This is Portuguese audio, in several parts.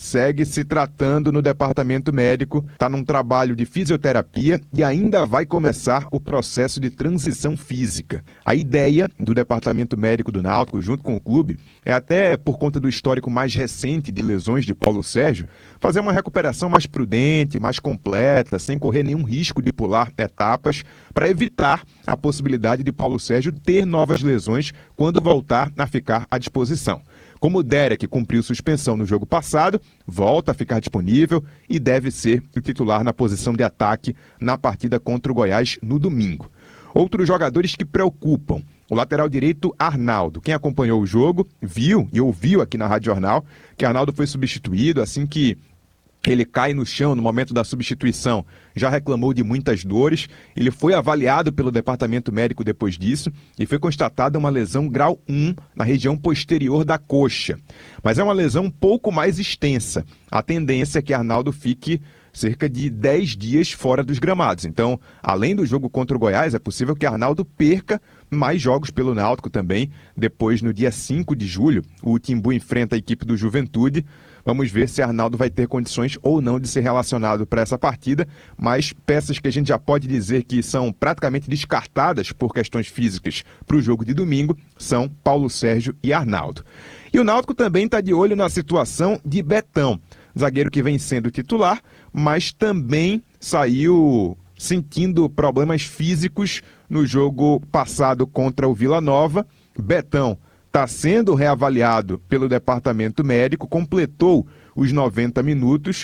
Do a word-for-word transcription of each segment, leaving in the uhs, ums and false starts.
segue se tratando no departamento médico, está num trabalho de fisioterapia e ainda vai começar o processo de transição física. A ideia do departamento médico do Náutico, junto com o clube, é até por conta do histórico mais recente de lesões de Paulo Sérgio, fazer uma recuperação mais prudente, mais completa, sem correr nenhum risco de pular etapas, para evitar a possibilidade de Paulo Sérgio ter novas lesões quando voltar a ficar à disposição. Como o Derek cumpriu suspensão no jogo passado, volta a ficar disponível e deve ser o titular na posição de ataque na partida contra o Goiás no domingo. Outros jogadores que preocupam: o lateral direito Arnaldo. Quem acompanhou o jogo viu e ouviu aqui na Rádio Jornal que Arnaldo foi substituído assim que ele cai no chão no momento da substituição. Já reclamou de muitas dores. Ele foi avaliado pelo departamento médico depois disso e foi constatada uma lesão grau um na região posterior da coxa. Mas é uma lesão um pouco mais extensa. A tendência é que Arnaldo fique cerca de dez dias fora dos gramados. Então, além do jogo contra o Goiás, é possível que Arnaldo perca mais jogos pelo Náutico também. Depois, no dia cinco de julho, o Timbu enfrenta a equipe do Juventude. Vamos ver se Arnaldo vai ter condições ou não de ser relacionado para essa partida, mas peças que a gente já pode dizer que são praticamente descartadas por questões físicas para o jogo de domingo são Paulo Sérgio e Arnaldo. E o Náutico também está de olho na situação de Betão, zagueiro que vem sendo titular, mas também saiu sentindo problemas físicos no jogo passado contra o Vila Nova. Betão está sendo reavaliado pelo departamento médico, completou os noventa minutos,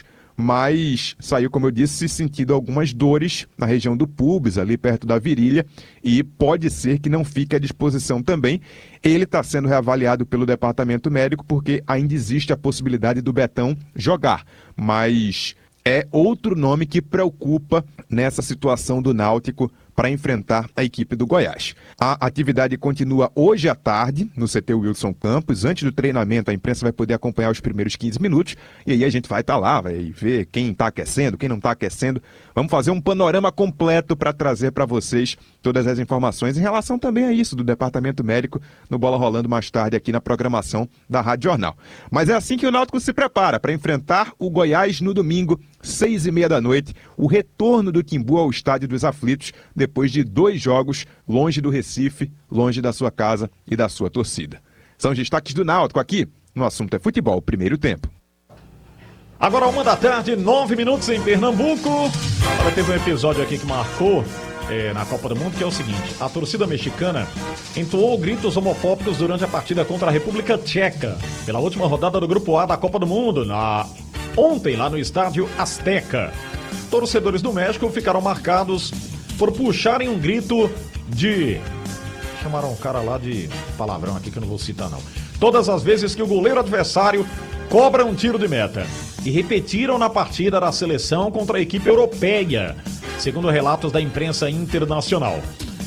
mas saiu, como eu disse, sentindo algumas dores na região do pubis, ali perto da virilha, e pode ser que não fique à disposição também. Ele está sendo reavaliado pelo departamento médico porque ainda existe a possibilidade do Betão jogar, mas é outro nome que preocupa nessa situação do Náutico para enfrentar a equipe do Goiás. A atividade continua hoje à tarde no C T Wilson Campos. Antes do treinamento, a imprensa vai poder acompanhar os primeiros quinze minutos e aí a gente vai estar lá, vai ver quem está aquecendo, quem não está aquecendo. Vamos fazer um panorama completo para trazer para vocês todas as informações em relação também a isso do departamento médico no Bola Rolando mais tarde aqui na programação da Rádio Jornal. Mas é assim que o Náutico se prepara para enfrentar o Goiás no domingo, seis e meia da noite, o retorno do Timbu ao Estádio dos Aflitos, depois de dois jogos longe do Recife, longe da sua casa e da sua torcida. São os destaques do Náutico aqui no Assunto é Futebol, primeiro tempo. Agora uma da tarde, nove minutos em Pernambuco. Agora teve um episódio aqui que marcou é, na Copa do Mundo, que é o seguinte: a torcida mexicana entoou gritos homofóbicos durante a partida contra a República Tcheca, pela última rodada do Grupo A da Copa do Mundo, na... ontem lá no Estádio Azteca. Torcedores do México ficaram marcados por puxarem um grito de... chamaram um cara lá de palavrão aqui que eu não vou citar não. Todas as vezes que o goleiro adversário cobra um tiro de meta. E repetiram na partida da seleção contra a equipe europeia, segundo relatos da imprensa internacional.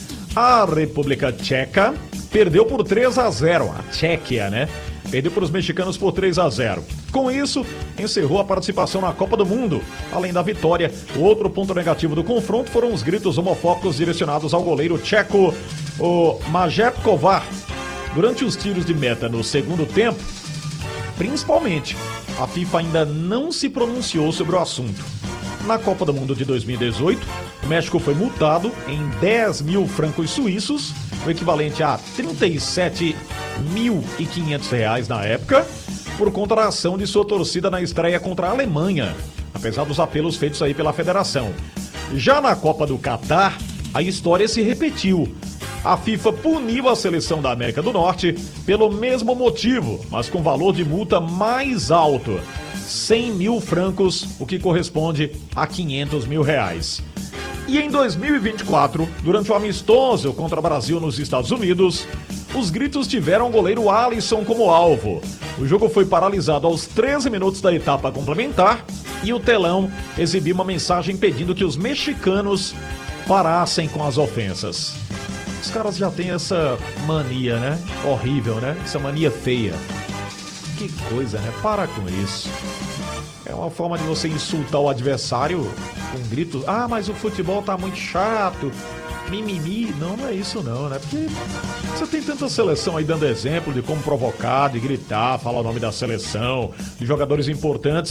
A República Tcheca perdeu por três a zero. A Tchequia, né? Perdeu para os mexicanos por três a zero. Com isso, encerrou a participação na Copa do Mundo. Além da vitória, o outro ponto negativo do confronto foram os gritos homofóbicos direcionados ao goleiro tcheco, o Majer Kovar. Durante os tiros de meta no segundo tempo, principalmente, a FIFA ainda não se pronunciou sobre o assunto. Na Copa do Mundo de dois mil e dezoito, o México foi multado em dez mil francos suíços, o equivalente a trinta e sete mil e quinhentos reais na época, por conta da ação de sua torcida na estreia contra a Alemanha, apesar dos apelos feitos aí pela federação. Já na Copa do Catar, a história se repetiu. A FIFA puniu a seleção da América do Norte pelo mesmo motivo, mas com valor de multa mais alto, cem mil francos, o que corresponde a quinhentos mil reais. E em dois mil e vinte e quatro, durante o amistoso contra o Brasil nos Estados Unidos, os gritos tiveram o goleiro Alisson como alvo. O jogo foi paralisado aos treze minutos da etapa complementar e o telão exibiu uma mensagem pedindo que os mexicanos parassem com as ofensas. Os caras já têm essa mania, né? Horrível, né? Essa mania feia. Que coisa, né? Para com isso. É uma forma de você insultar o adversário com gritos. Ah, mas o futebol tá muito chato. Mimimi. Não, não é isso não, né? Porque você tem tanta seleção aí dando exemplo de como provocar, de gritar, falar o nome da seleção, de jogadores importantes.